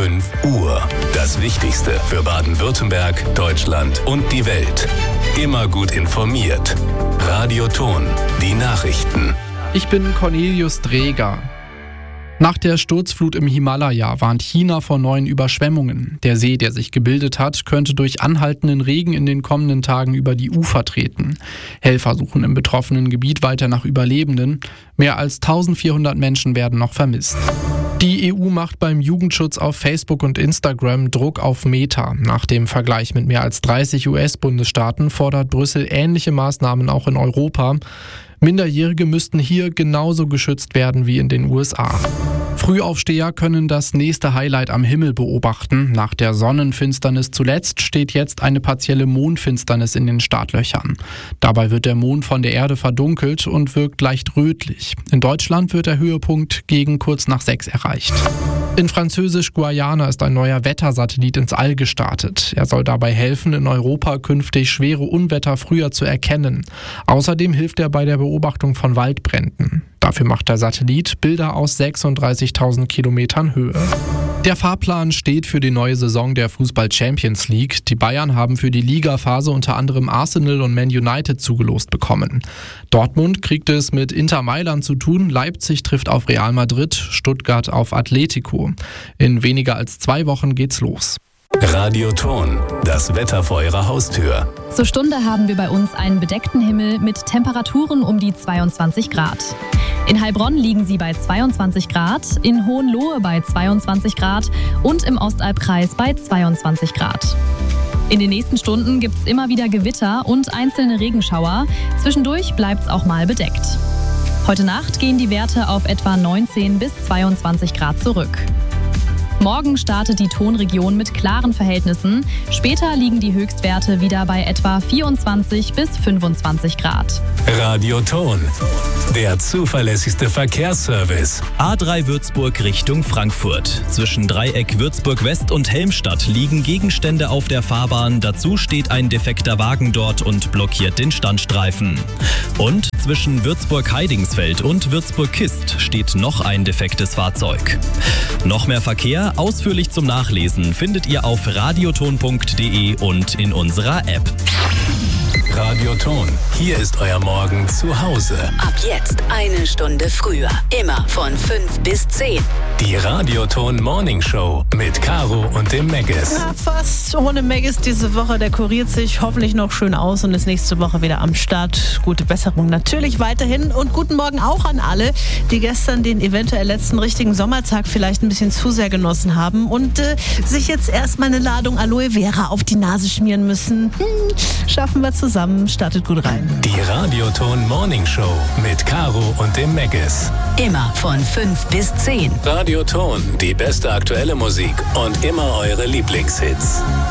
5 Uhr. Das Wichtigste für Baden-Württemberg, Deutschland und die Welt. Immer gut informiert. Radio Ton, die Nachrichten. Ich bin Cornelius Dreger. Nach der Sturzflut im Himalaya warnt China vor neuen Überschwemmungen. Der See, der sich gebildet hat, könnte durch anhaltenden Regen in den kommenden Tagen über die Ufer treten. Helfer suchen im betroffenen Gebiet weiter nach Überlebenden. Mehr als 1400 Menschen werden noch vermisst. Die EU macht beim Jugendschutz auf Facebook und Instagram Druck auf Meta. Nach dem Vergleich mit mehr als 30 US-Bundesstaaten fordert Brüssel ähnliche Maßnahmen auch in Europa. Minderjährige müssten hier genauso geschützt werden wie in den USA. Frühaufsteher können das nächste Highlight am Himmel beobachten. Nach der Sonnenfinsternis zuletzt steht jetzt eine partielle Mondfinsternis in den Startlöchern. Dabei wird der Mond von der Erde verdunkelt und wirkt leicht rötlich. In Deutschland wird der Höhepunkt gegen kurz nach 6 erreicht. In Französisch-Guayana ist ein neuer Wettersatellit ins All gestartet. Er soll dabei helfen, in Europa künftig schwere Unwetter früher zu erkennen. Außerdem hilft er bei der Beobachtung von Waldbränden. Dafür macht der Satellit Bilder aus 36.000 Kilometern Höhe. Der Fahrplan steht für die neue Saison der Fußball-Champions League. Die Bayern haben für die Ligaphase unter anderem Arsenal und Man United zugelost bekommen. Dortmund kriegt es mit Inter Mailand zu tun, Leipzig trifft auf Real Madrid, Stuttgart auf Atletico. In weniger als 2 Wochen geht's los. Radio Ton, das Wetter vor Ihrer Haustür. Zur Stunde haben wir bei uns einen bedeckten Himmel mit Temperaturen um die 22 Grad. In Heilbronn liegen sie bei 22 Grad, in Hohenlohe bei 22 Grad und im Ostalbkreis bei 22 Grad. In den nächsten Stunden gibt es immer wieder Gewitter und einzelne Regenschauer. Zwischendurch bleibt es auch mal bedeckt. Heute Nacht gehen die Werte auf etwa 19 bis 22 Grad zurück. Morgen startet die Tonregion mit klaren Verhältnissen. Später liegen die Höchstwerte wieder bei etwa 24 bis 25 Grad. Radio Ton, der zuverlässigste Verkehrsservice. A3 Würzburg Richtung Frankfurt. Zwischen Dreieck Würzburg West und Helmstadt liegen Gegenstände auf der Fahrbahn. Dazu steht ein defekter Wagen dort und blockiert den Standstreifen. Und zwischen Würzburg-Heidingsfeld und Würzburg-Kist steht noch ein defektes Fahrzeug. Noch mehr Verkehr, ausführlich zum Nachlesen, findet ihr auf radioton.de und in unserer App. Radio Ton, hier ist euer Morgen zu Hause. Ab jetzt 1 Stunde früher. Immer von 5 bis 10. Die Radio Ton Morning Show mit Caro und dem Meggis. Ja, fast ohne Meggis diese Woche. Der kuriert sich hoffentlich noch schön aus und ist nächste Woche wieder am Start. Gute Besserung natürlich weiterhin. Und guten Morgen auch an alle, die gestern den eventuell letzten richtigen Sommertag vielleicht ein bisschen zu sehr genossen haben und sich jetzt erstmal eine Ladung Aloe Vera auf die Nase schmieren müssen. Schaffen wir zusammen. Startet gut rein. Die Radioton Morning Show mit Caro und dem Meggis. Immer von 5 bis 10. Radioton, die beste aktuelle Musik und immer eure Lieblingshits.